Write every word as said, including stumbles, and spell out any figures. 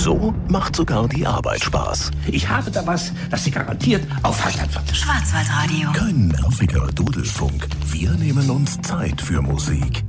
So macht sogar die Arbeit Spaß. Ich habe da was, das Sie garantiert aufheitern wird. Schwarzwaldradio. Kein nerviger Dudelfunk. Wir nehmen uns Zeit für Musik.